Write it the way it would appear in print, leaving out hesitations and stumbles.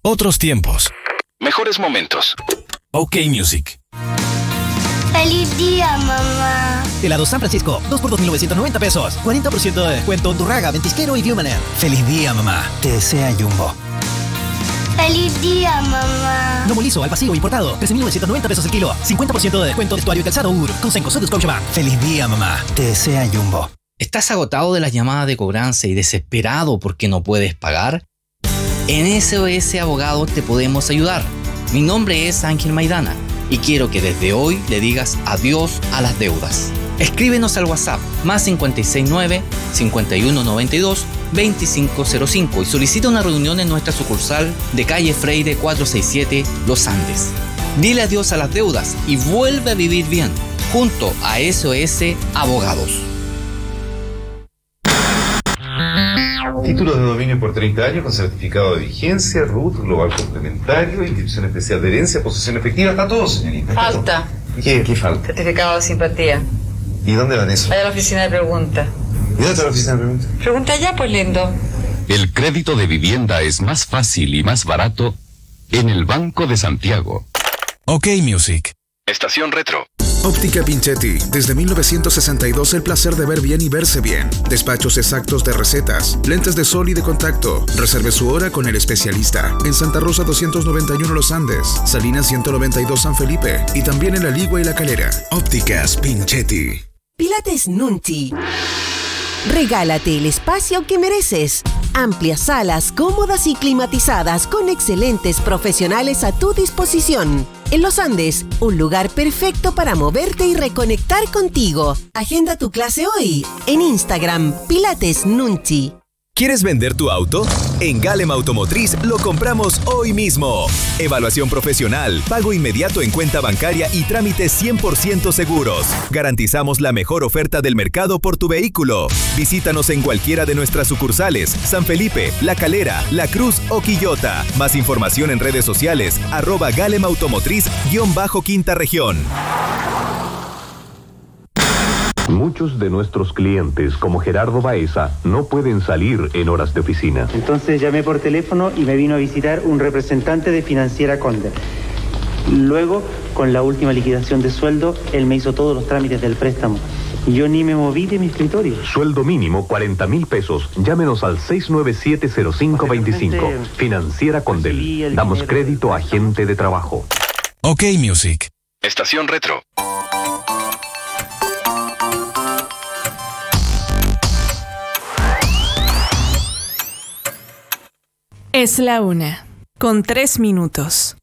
Otros tiempos. Mejores momentos. OK Music. ¡Feliz día, mamá! Helado San Francisco, 2 por 2.990 pesos. 40% de descuento en Durraga, Ventisquero y Viewmaner. ¡Feliz día, mamá! Te desea Jumbo. ¡Feliz día, mamá! Lomo liso al vacío importado, 13.990 pesos el kilo. 50% de descuento de vestuario y calzado UR. Con Cencosud de Scotiabank. ¡Feliz día, mamá! Te desea Jumbo. ¿Estás agotado de las llamadas de cobranza y desesperado porque no puedes pagar? En SOS Abogados te podemos ayudar. Mi nombre es Ángel Maidana y quiero que desde hoy le digas adiós a las deudas. Escríbenos al WhatsApp +569 5192 2505 y solicita una reunión en nuestra sucursal de calle Freire 467, Los Andes. Dile adiós a las deudas y vuelve a vivir bien junto a SOS Abogados. Títulos de dominio por 30 años con certificado de vigencia, RUT, global complementario, inscripción especial de herencia, posesión efectiva, está todo, señorita. Falta. ¿Qué falta? Certificado de simpatía. ¿Y dónde van eso? Allá a la oficina de pregunta. ¿Y dónde está la oficina de pregunta? Pregunta ya, pues, lindo. El crédito de vivienda es más fácil y más barato en el Banco de Santiago. OK Music. Estación Retro. Óptica Pinchetti. Desde 1962 el placer de ver bien y verse bien. Despachos exactos de recetas, lentes de sol y de contacto. Reserve su hora con el especialista. En Santa Rosa 291 Los Andes, Salinas 192 San Felipe y también en La Ligua y La Calera. Ópticas Pinchetti. Pilates Nunchi. Regálate el espacio que mereces. Amplias salas, cómodas y climatizadas con excelentes profesionales a tu disposición. En Los Andes, un lugar perfecto para moverte y reconectar contigo. Agenda tu clase hoy en Instagram, Pilates Nunchi. ¿Quieres vender tu auto? En Galem Automotriz lo compramos hoy mismo. Evaluación profesional, pago inmediato en cuenta bancaria y trámites 100% seguros. Garantizamos la mejor oferta del mercado por tu vehículo. Visítanos en cualquiera de nuestras sucursales, San Felipe, La Calera, La Cruz o Quillota. Más información en redes sociales, @Galem Automotriz_Quinta Región. Muchos de nuestros clientes, como Gerardo Baeza, no pueden salir en horas de oficina. Entonces llamé por teléfono y me vino a visitar un representante de Financiera Conde. Luego, con la última liquidación de sueldo, él me hizo todos los trámites del préstamo. Y yo ni me moví de mi escritorio. Sueldo mínimo 40,000 pesos. Llámenos al 697-0525. Financiera Condel. Damos crédito a gente de trabajo. OK Music. Estación Retro. Es la 1:03.